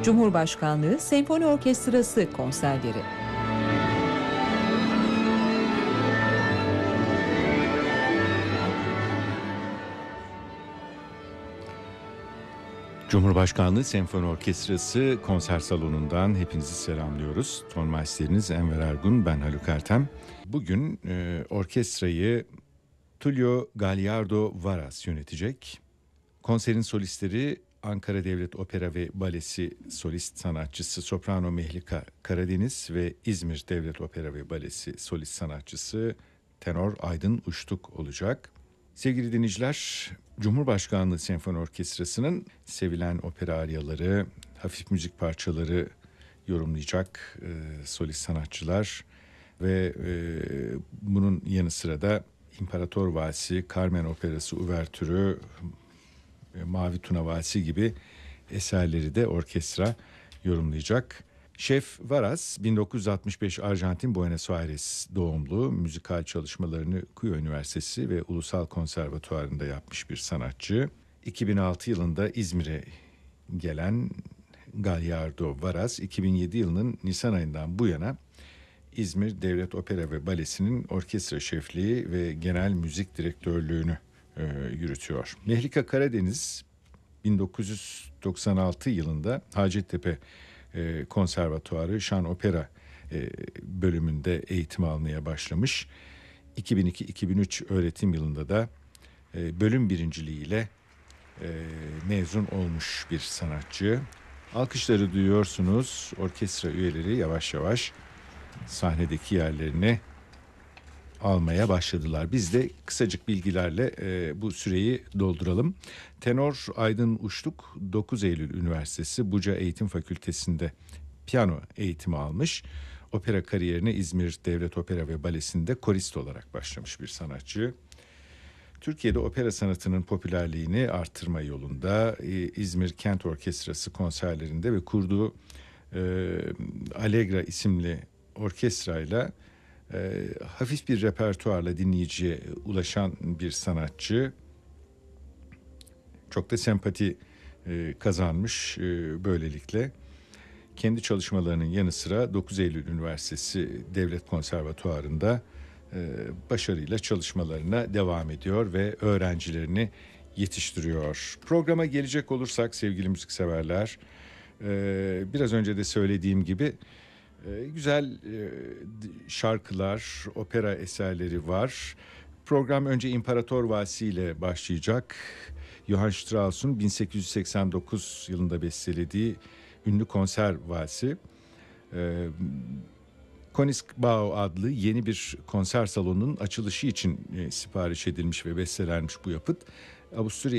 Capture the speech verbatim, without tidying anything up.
Cumhurbaşkanlığı Senfoni Orkestrası konserleri. Cumhurbaşkanlığı Senfoni Orkestrası konser salonundan hepinizi selamlıyoruz. Ton Meister'iniz Enver Ergun, ben Haluk Ertem. Bugün e, orkestrayı Tullio Gagliardo Varas yönetecek. Konserin solistleri Ankara Devlet Opera ve Balesi solist sanatçısı soprano Mehlika Karadeniz ve İzmir Devlet Opera ve Balesi solist sanatçısı tenor Aydın Uştuk olacak. Sevgili dinleyiciler, Cumhurbaşkanlığı Senfoni Orkestrası'nın sevilen opera aryaları, hafif müzik parçaları yorumlayacak e, solist sanatçılar ve e, bunun yanı sıra da İmparator Valsi, Carmen Operası Uvertürü, e, Mavi Tuna Valsi gibi eserleri de orkestra yorumlayacak. Şef Varas bin dokuz yüz altmış beş Arjantin Buenos Aires doğumlu, müzikal çalışmalarını Cuyo Üniversitesi ve Ulusal Konservatuvarı'nda yapmış bir sanatçı. iki bin altı yılında İzmir'e gelen Gagliardo Varas, iki bin yedi yılının Nisan ayından bu yana İzmir Devlet Opera ve Balesi'nin orkestra şefliği ve genel müzik direktörlüğünü e, yürütüyor. Mehlika Karadeniz bin dokuz yüz doksan altı yılında Hacettepe e, Konservatuarı Şan Opera e, bölümünde eğitim almaya başlamış. iki bin iki iki bin üç öğretim yılında da e, bölüm birinciliğiyle e, mezun olmuş bir sanatçı. Alkışları duyuyorsunuz. Orkestra üyeleri yavaş yavaş sahnedeki yerlerini almaya başladılar. Biz de kısacık bilgilerle e, bu süreyi dolduralım. Tenor Aydın Uştuk dokuz Eylül Üniversitesi Buca Eğitim Fakültesi'nde piyano eğitimi almış. Opera kariyerine İzmir Devlet Opera ve Balesi'nde korist olarak başlamış bir sanatçı. Türkiye'de opera sanatının popülerliğini artırma yolunda e, İzmir Kent Orkestrası konserlerinde ve kurduğu e, Allegra isimli orkestrayla e, hafif bir repertuarla dinleyiciye ulaşan bir sanatçı. Çok da sempati e, kazanmış e, böylelikle. Kendi çalışmalarının yanı sıra dokuz Eylül Üniversitesi Devlet Konservatuvarı'nda e, başarıyla çalışmalarına devam ediyor ve öğrencilerini yetiştiriyor. Programa gelecek olursak sevgili müzikseverler, e, biraz önce de söylediğim gibi e, güzel e, şarkılar, opera eserleri var. Program önce İmparator Valsi ile başlayacak. Johann Strauss'un bin sekiz yüz seksen dokuz yılında bestelediği ünlü konser valsi. Ee, Königsbau adlı yeni bir konser salonunun açılışı için e, sipariş edilmiş ve bestelenmiş bu yapıt. Avusturya